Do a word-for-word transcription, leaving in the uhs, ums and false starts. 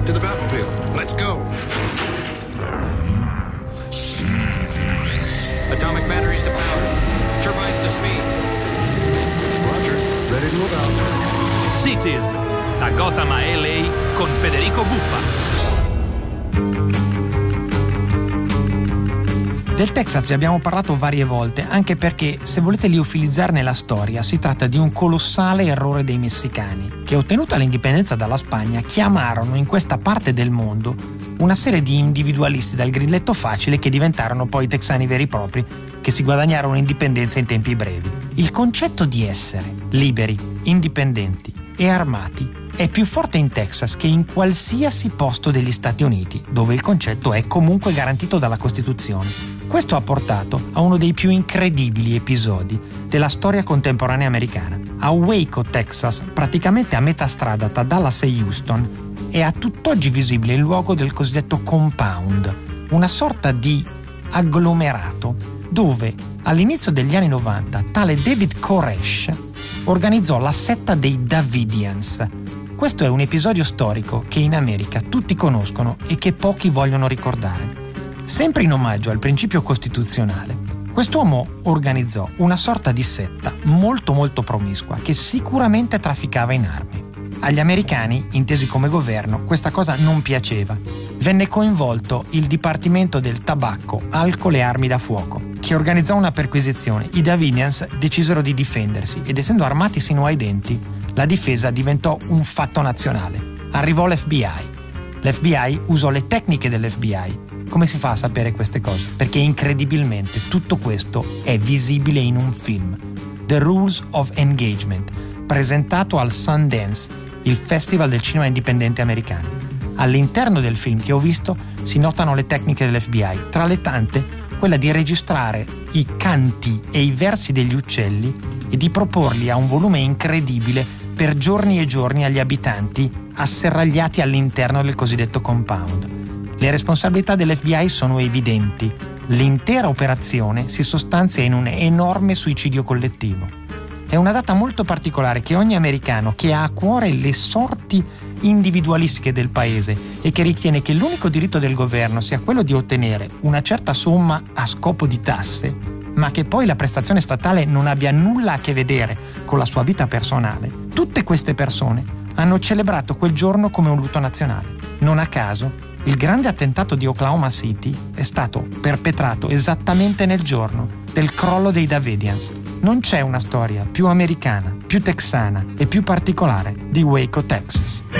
To the battlefield. Let's go. Atomic batteries to power. Turbines to speed. Roger. Ready to move out. Cities, da Gotham a L A con Federico Buffa. Del Texas vi abbiamo parlato varie volte, anche perché, se volete liofilizzarne la storia, si tratta di un colossale errore dei messicani, che, ottenuta l'indipendenza dalla Spagna, chiamarono in questa parte del mondo una serie di individualisti dal grilletto facile che diventarono poi texani veri e propri, che si guadagnarono indipendenza in tempi brevi. Il concetto di essere liberi, indipendenti e armati è più forte in Texas che in qualsiasi posto degli Stati Uniti, dove il concetto è comunque garantito dalla Costituzione. Questo ha portato a uno dei più incredibili episodi della storia contemporanea americana. A Waco, Texas, praticamente a metà strada tra Dallas e Houston, è a tutt'oggi visibile il luogo del cosiddetto compound, una sorta di agglomerato dove all'inizio degli anni novanta tale David Koresh organizzò la setta dei Davidians. Questo è un episodio storico che in America tutti conoscono e che pochi vogliono ricordare. Sempre in omaggio al principio costituzionale, quest'uomo organizzò una sorta di setta molto molto promiscua che sicuramente trafficava in armi. Agli americani, intesi come governo, questa cosa non piaceva. Venne coinvolto il Dipartimento del Tabacco, Alcol e Armi da Fuoco, che organizzò una perquisizione. I Davidians decisero di difendersi ed, essendo armati sino ai denti, la difesa diventò un fatto nazionale. Arrivò l'F B I. L'F B I usò le tecniche dell'F B I. Come si fa a sapere queste cose? Perché incredibilmente tutto questo è visibile in un film, The Rules of Engagement, presentato al Sundance, il festival del cinema indipendente americano. All'interno del film che ho visto si notano le tecniche dell'F B I, tra le tante quella di registrare i canti e i versi degli uccelli e di proporli a un volume incredibile per giorni e giorni agli abitanti asserragliati all'interno del cosiddetto compound. Le responsabilità dell'F B I sono evidenti. L'intera operazione si sostanzia in un enorme suicidio collettivo. È una data molto particolare che ogni americano che ha a cuore le sorti individualistiche del paese e che ritiene che l'unico diritto del governo sia quello di ottenere una certa somma a scopo di tasse, ma che poi la prestazione statale non abbia nulla a che vedere con la sua vita personale. Tutte queste persone hanno celebrato quel giorno come un lutto nazionale. Non a caso, il grande attentato di Oklahoma City è stato perpetrato esattamente nel giorno del crollo dei Davidians. Non c'è una storia più americana, più texana e più particolare di Waco, Texas.